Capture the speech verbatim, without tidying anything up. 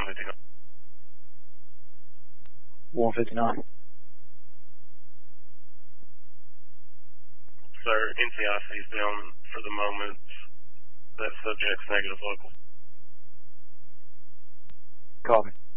fifty-nine. one fifty-nine. Sir, N C I C is down for the moment. That subject's negative local. Copy.